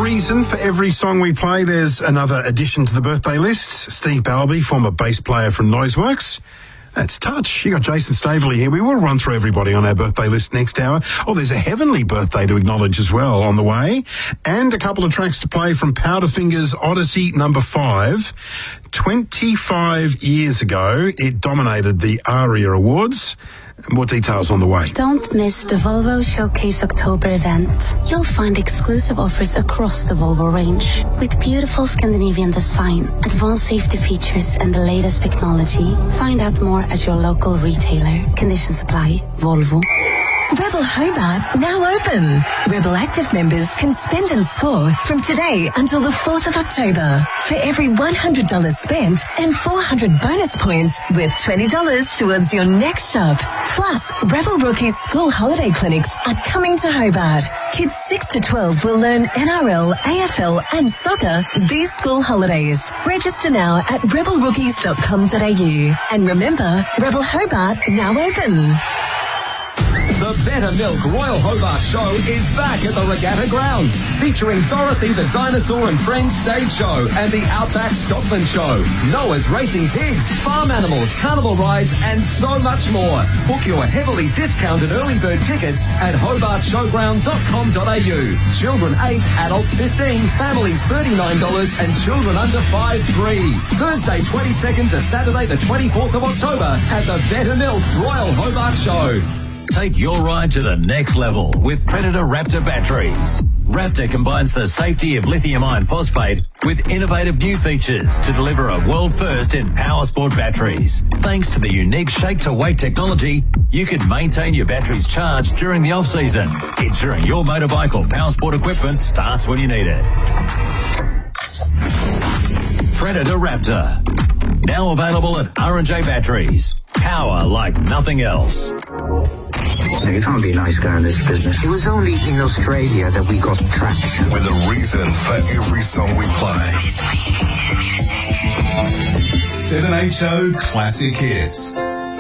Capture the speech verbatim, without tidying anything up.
reason for every song we play, there's another addition to the birthday list. Steve Balby, former bass player from Noiseworks. That's Touch. You got Jason Staveley here. We will run through everybody on our birthday list next hour. Oh, there's a heavenly birthday to acknowledge as well on the way. And a couple of tracks to play from Powderfinger's Odyssey number five. twenty-five years ago, it dominated the ARIA Awards. More details on the way. Don't miss the Volvo Showcase October event. You'll find exclusive offers across the Volvo range with beautiful Scandinavian design, advanced safety features and the latest technology. Find out more at your local retailer. Conditions apply. Volvo. Rebel Hobart now open. Rebel Active members can spend and score from today until the fourth of October. For every one hundred dollars spent and four hundred bonus points with twenty dollars towards your next shop. Plus, Rebel Rookies school holiday clinics are coming to Hobart. Kids six to twelve will learn N R L, A F L and soccer these school holidays. Register now at rebel rookies dot com dot a u. And remember, Rebel Hobart now open. The Better Milk Royal Hobart Show is back at the Regatta Grounds, featuring Dorothy the Dinosaur and Friends stage show and the Outback Stockman Show, Noah's Racing Pigs, farm animals, carnival rides and so much more. Book your heavily discounted early bird tickets at hobart showground dot com dot a u. Children eight, adults fifteen, families thirty-nine dollars and children under five free. Thursday twenty-second to Saturday the twenty-fourth of October at the Better Milk Royal Hobart Show. Take your ride to the next level with Predator Raptor batteries. Raptor combines the safety of lithium iron phosphate with innovative new features to deliver a world first in power sport batteries. Thanks to the unique shake-to-weight technology, you can maintain your batteries charged during the off-season, ensuring your motorbike or power sport equipment starts when you need it. Predator Raptor. Now available at R and J Batteries. Power like nothing else. You can't be a nice guy in this business. It was only in Australia that we got traction. With a reason for every song we play. seven H O Classic Hits.